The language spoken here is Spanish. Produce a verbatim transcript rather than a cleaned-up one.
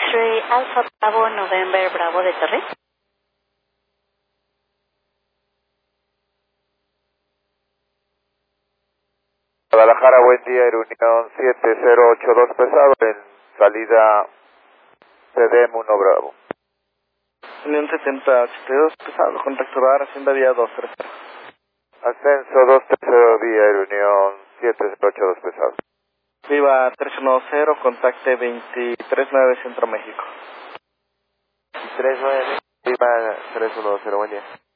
X-Ray Alpha Bravo November Bravo de Torre. Guadalajara, buen día, Aerunión siete cero ocho dos pesado en salida C D M uno Bravo. Unión setenta ochenta y dos pesado, contacto bar, Hacienda Vía dos tres cero. Ascenso dos tres cero vía Aerunión siete cero ocho dos pesado. Viva tres uno cero, contacte veintitrés nueve Centro México. tres nueve, Viva tres uno cero, buen día.